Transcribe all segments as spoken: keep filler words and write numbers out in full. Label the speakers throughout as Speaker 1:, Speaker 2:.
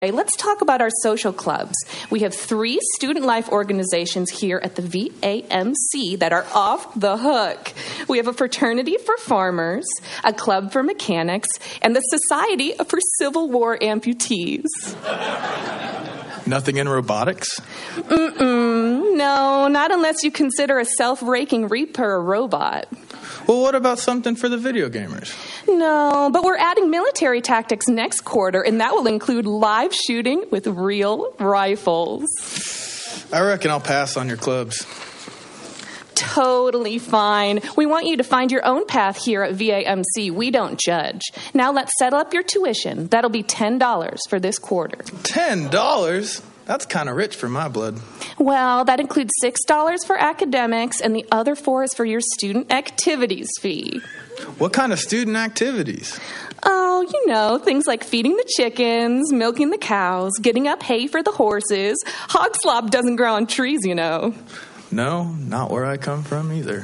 Speaker 1: Let's talk about our social clubs. We have three student life organizations here at the V A M C that are off the hook. We have a fraternity for farmers, a club for mechanics, and the Society for Civil War amputees.
Speaker 2: Nothing in robotics?
Speaker 1: Mm-mm, no, not unless you consider a self-raking Reaper a robot.
Speaker 2: Well, what about something for the video gamers?
Speaker 1: No, but we're adding military tactics next quarter, and that will include live shooting with real rifles.
Speaker 2: I reckon I'll pass on your clubs.
Speaker 1: Totally fine. We want you to find your own path here at V A M C. We don't judge. Now let's settle up your tuition. That'll be ten dollars for this quarter.
Speaker 2: ten dollars? That's kind of rich for my blood.
Speaker 1: Well, that includes six dollars for academics, and the other four is for your student activities fee.
Speaker 2: What kind of student activities?
Speaker 1: Oh, you know, things like feeding the chickens, milking the cows, getting up hay for the horses. Hog slop doesn't grow on trees, you know.
Speaker 2: No, not where I come from either.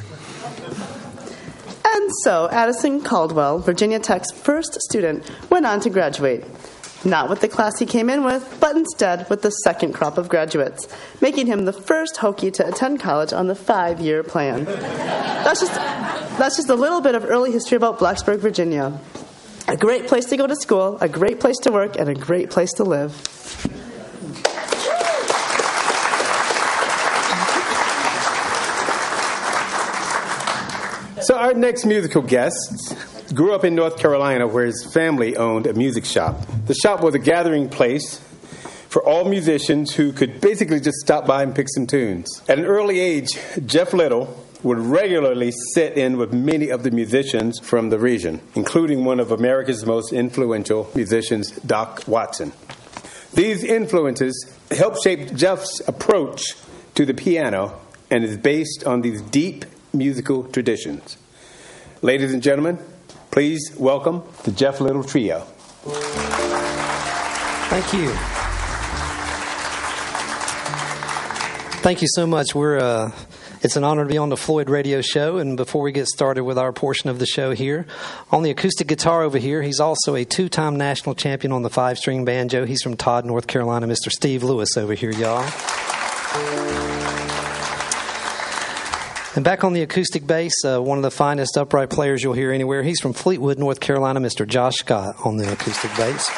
Speaker 3: And so, Addison Caldwell, Virginia Tech's first student, went on to graduate. Not with the class he came in with, but instead with the second crop of graduates, making him the first Hokie to attend college on the five-year plan. That's just, that's just a little bit of early history about Blacksburg, Virginia. A great place to go to school, a great place to work, and a great place to live.
Speaker 4: So our next musical guest grew up in North Carolina, where his family owned a music shop. The shop was a gathering place for all musicians who could basically just stop by and pick some tunes. At an early age, Jeff Little would regularly sit in with many of the musicians from the region, including one of America's most influential musicians, Doc Watson. These influences helped shape Jeff's approach to the piano and is based on these deep musical traditions. Ladies and gentlemen, please welcome the Jeff Little Trio.
Speaker 5: Thank you. Thank you so much. We're uh, it's an honor to be on the Floyd Radio Show. And before we get started with our portion of the show here, on the acoustic guitar over here, he's also a two-time national champion on the five-string banjo. He's from Todd, North Carolina, Mister Steve Lewis over here, y'all. And back on the acoustic bass, uh, one of the finest upright players you'll hear anywhere. He's from Fleetwood, North Carolina, Mister Josh Scott on the acoustic bass.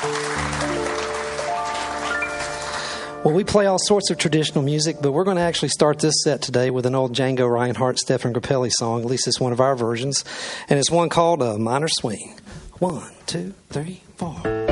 Speaker 5: Well, we play all sorts of traditional music, but we're going to actually start this set today with an old Django Reinhardt, Stephen Grappelli song. At least it's one of our versions. And it's one called uh, Minor Swing. One, two, three, four.